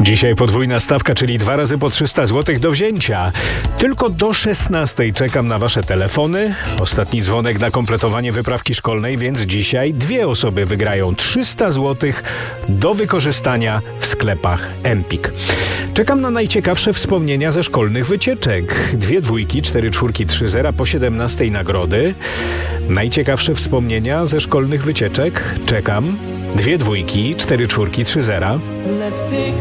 Dzisiaj podwójna stawka, czyli 2 razy po 300 zł do wzięcia. Tylko do 16 czekam na wasze telefony. Ostatni dzwonek na kompletowanie wyprawki szkolnej, więc dzisiaj 2 osoby wygrają 300 zł do wykorzystania w sklepach Empik. Czekam na najciekawsze wspomnienia ze szkolnych wycieczek. 2 dwójki, 4 czwórki, 3 zera po 17 nagrody. Najciekawsze wspomnienia ze szkolnych wycieczek. Czekam. 2 dwójki, 4 czwórki, 3 zera.